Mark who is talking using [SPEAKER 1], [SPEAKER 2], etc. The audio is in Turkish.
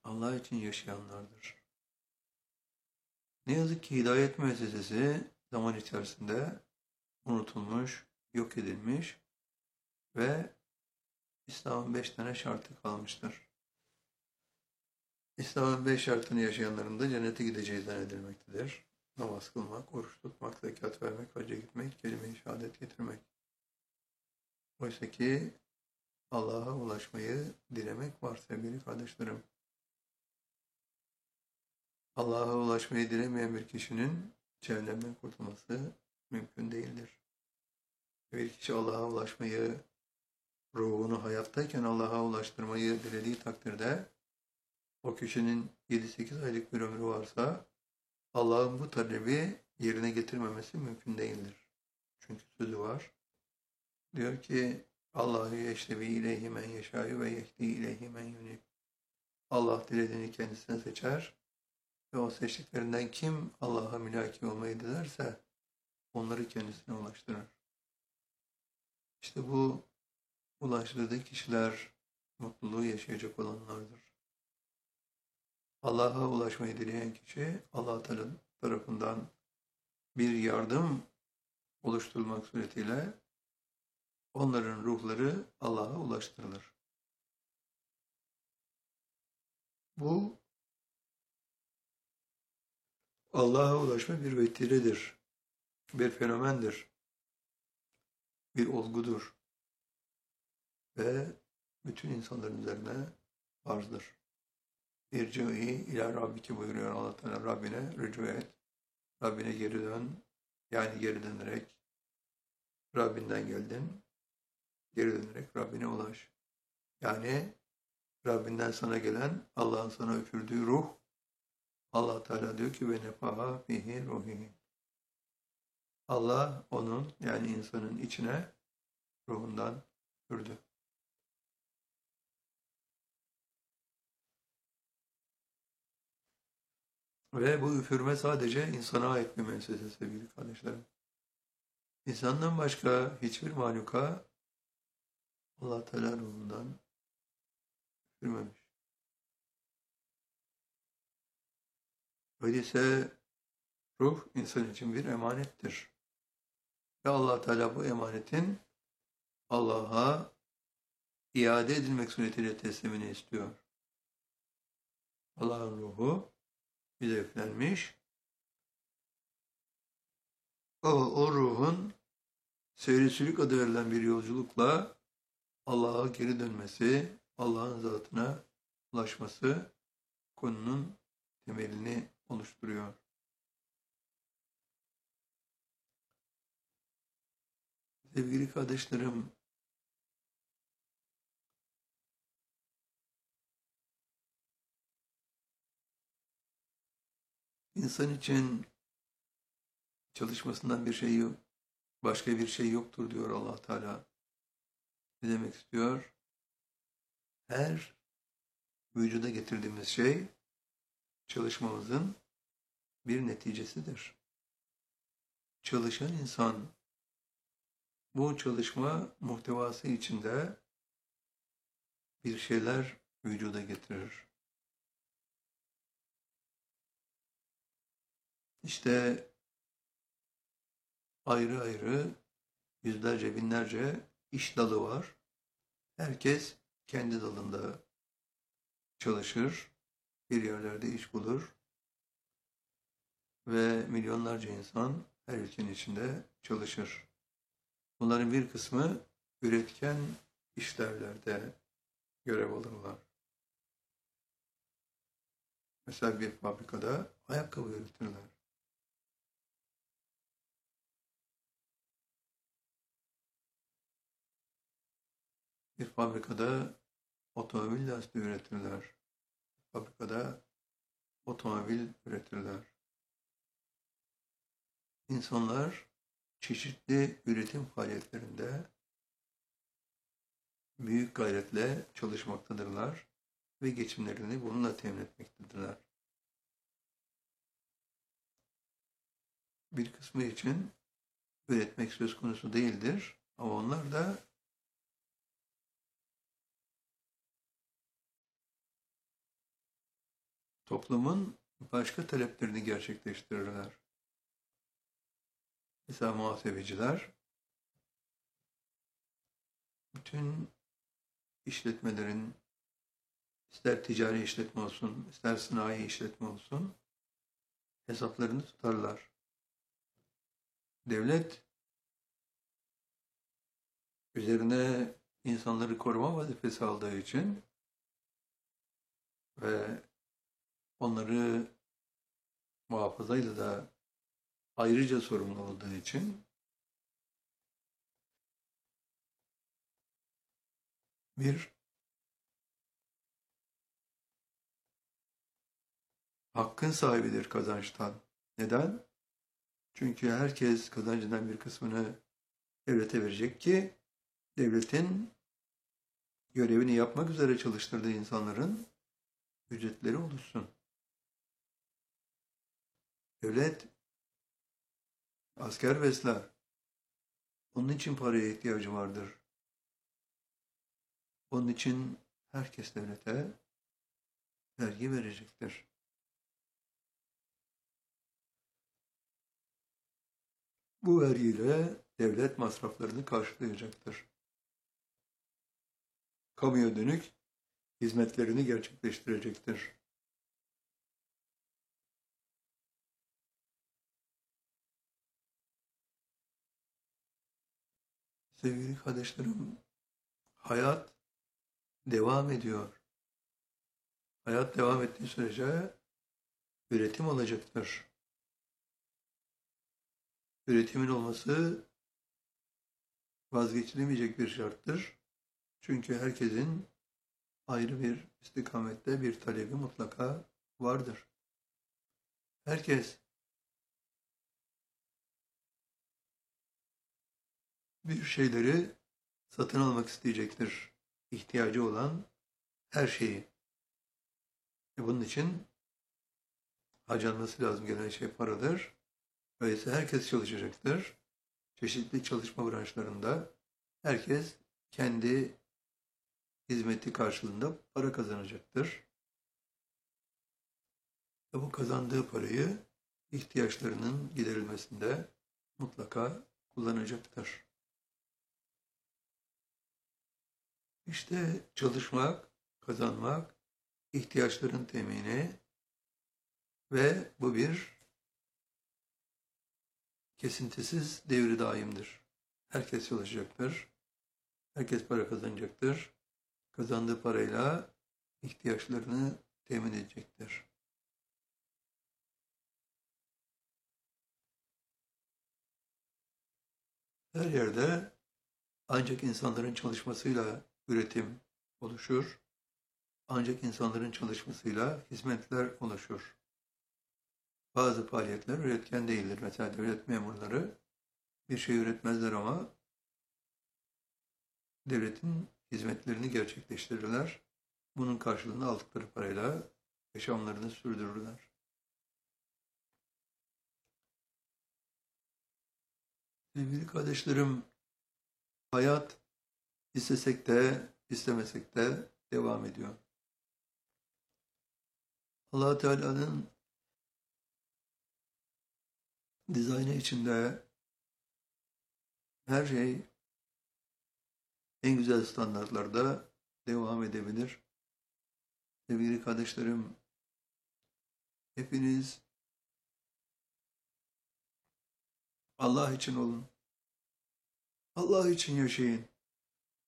[SPEAKER 1] Allah için yaşayanlardır. Ne yazık ki hidayet müessesesi zaman içerisinde unutulmuş, yok edilmiş ve İslam'ın 5 tane şartı kalmıştır. İslam'ın 5 şartını yaşayanların da cennete gideceği zannedilmektedir. Namaz kılmak, oruç tutmak, zekat vermek, hacca gitmek, kelime-i şehadet getirmek. Oysa ki Allah'a ulaşmayı dilemek var sevgili kardeşlerim. Allah'a ulaşmayı dilemeyen bir kişinin cehennemden kurtulması mümkün değildir. Bir kişi Allah'a ulaşmayı, ruhunu hayattayken Allah'a ulaştırmayı dilediği takdirde o kişinin 7-8 aylık bir ömrü varsa Allah'ın bu talebi yerine getirmemesi mümkün değildir. Çünkü sözü var. Diyor ki Allahu yeştevi ileyhi men yeşâ'yu ve yehdi ileyhi men yunib. Allah dilediğini kendisine seçer ve o seçtiklerinden kim Allah'a mülaki olmayı dilerse onları kendisine ulaştırır. İşte bu ulaştırdığı kişiler mutluluğu yaşayacak olanlardır. Allah'a ulaşmayı dileyen kişi Allah Teala tarafından bir yardım oluşturulmak suretiyle onların ruhları Allah'a ulaştırılır. Bu Allah'a ulaşma bir vesiledir, bir fenomendir, bir olgudur ve bütün insanların üzerine farzdır. İrci'i ila Rabbiki buyuruyor Allah Teala, Rabbine rücu et, Rabbine geri dön, yani geri dönerek Rabbinden geldin, geri dönerek Rabbine ulaş. Yani Rabbinden sana gelen, Allah'ın sana üfürdüğü ruh, Allah Teala diyor ki ve nefaha fihi ruhihi. Allah onun yani insanın içine ruhundan üfürdü. Ve bu üfürme sadece insana ait bir müessese sevgili kardeşlerim. İnsandan başka hiçbir mahluka Allah Teala ruhundan üfürmemiş. Öyleyse ruh insan için bir emanettir. Ve Allah Teala bu emanetin Allah'a iade edilmek suretiyle teslimini istiyor. Allah'ın ruhu bize üflenmiş. O ruhun seyri adı verilen bir yolculukla Allah'a geri dönmesi, Allah'ın zatına ulaşması konunun temelini oluşturuyor. Sevgili kardeşlerim, insan için çalışmasından bir şey yok, başka bir şey yoktur diyor Allah Teala. Ne demek istiyor? Her vücuda getirdiğimiz şey çalışmamızın bir neticesidir. Çalışan insan bu çalışma muhtevası içinde bir şeyler vücuda getirir. İşte ayrı ayrı yüzlerce binlerce iş dalı var. Herkes kendi dalında çalışır, bir yerlerde iş bulur ve milyonlarca insan her ülkenin içinde çalışır. Bunların bir kısmı üretken işlevlerde görev alırlar. Mesela bir fabrikada ayakkabı üretirler. Bir fabrikada otomobil lastiği üretirler. Fabrikada otomobil üretirler. İnsanlar çeşitli üretim faaliyetlerinde büyük gayretle çalışmaktadırlar ve geçimlerini bununla temin etmektedirler. Bir kısmı için üretmek söz konusu değildir ama onlar da toplumun başka taleplerini gerçekleştirirler. Mesela muhasebeciler bütün işletmelerin, ister ticari işletme olsun, ister sanayi işletme olsun, hesaplarını tutarlar. Devlet üzerine insanları koruma vazifesi aldığı için ve onları muhafazayla da ayrıca sorumlu olduğu için bir hakkın sahibidir kazançtan. Neden? Çünkü herkes kazancından bir kısmını devlete verecek ki devletin görevini yapmak üzere çalıştırdığı insanların ücretleri oluşsun. Devlet asker besler. Onun için paraya ihtiyacı vardır. Onun için herkes devlete vergi verecektir. Bu vergiyle devlet masraflarını karşılayacaktır. Kamuya dönük hizmetlerini gerçekleştirecektir. Sevgili kardeşlerim, hayat devam ediyor. Hayat devam ettiği sürece üretim olacaktır. Üretimin olması vazgeçilemeyecek bir şarttır. Çünkü herkesin ayrı bir istikamette bir talebi mutlaka vardır. Herkes bir şeyleri satın almak isteyecektir. İhtiyacı olan her şeyi. Bunun için harcanması lazım gelen şey paradır. Öyleyse herkes çalışacaktır. Çeşitli çalışma branşlarında herkes kendi hizmeti karşılığında para kazanacaktır. Ve bu kazandığı parayı ihtiyaçlarının giderilmesinde mutlaka kullanacaktır. İşte çalışmak, kazanmak, ihtiyaçların temini ve bu bir kesintisiz devri daimdir. Herkes çalışacaktır. Herkes para kazanacaktır. Kazandığı parayla ihtiyaçlarını temin edecektir. Her yerde ancak insanların çalışmasıyla üretim oluşur. Ancak insanların çalışmasıyla hizmetler oluşur. Bazı faaliyetler üretken değildir. Mesela devlet memurları bir şey üretmezler ama devletin hizmetlerini gerçekleştirirler. Bunun karşılığını aldıkları parayla yaşamlarını sürdürürler. Sevgili kardeşlerim, hayat istesek de istemesek de devam ediyor. Allah Teala'nın dizaynı içinde her şey en güzel standartlarda devam edebilir. Sevgili kardeşlerim, hepiniz Allah için olun. Allah için yaşayın.